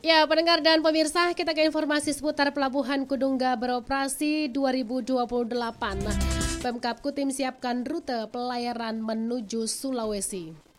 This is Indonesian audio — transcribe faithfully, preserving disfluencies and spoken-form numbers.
Ya, pendengar dan pemirsa, kita ke informasi seputar Pelabuhan Kudungga beroperasi dua ribu dua puluh delapan. Pemkab Kutim siapkan rute pelayaran menuju Sulawesi.